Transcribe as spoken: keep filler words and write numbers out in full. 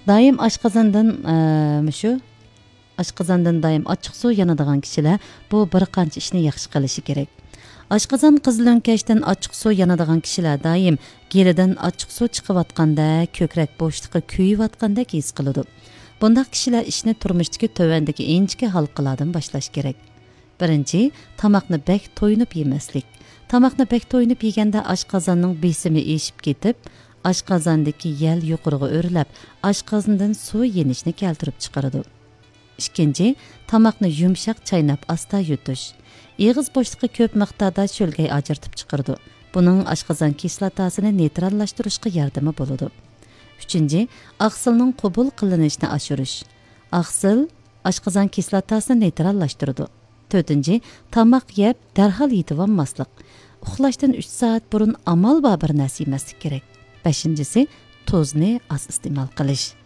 Daim oshqozondan shu oshqozondan doim ochiq suv yanadigan kishilar bu bir qancha ishni yaxshi qilishi kerak. Oshqozon qizilönkashdan ochiq suv yanadigan kishilar doim gelidan ochiq suv chiqayotganda, ko'krak bo'shliqi kuyayotgandek his qiladi. Bundaq kishilar ishni turmushdagi tövandagi inchki halqalardan boshlash kerak. Birinchi, tamoqni bek to'yinib yemaslik. Tamoqni bek to'yinib yeganda oshqozonning besimi eshib ketib, oshqozondagi yal yuqoriga o'rlab, oshqozondan suv yenishni keltirib chiqaradi. Ikkinchi, tamoqni yumshoq chaynab asta yutish. Eg'iz bo'shliqi ko'p miqdorda cho'lgay ajratib chiqaradi. Buning oshqozon kislotasini neytrallashtirishga yordami bo'ladi. Uchinchi, oqsilning qabul qilinishini oshirish. Oqsil oshqozon kislotasini neytrallashtiradi. To'rtinchi, tamoq yeb darhol yetib olmaslik. Uxlashdan uch soat burun amal va bir narsa yemaslik kerak. Beshinchisi, tuzni oz iste'mol qilish.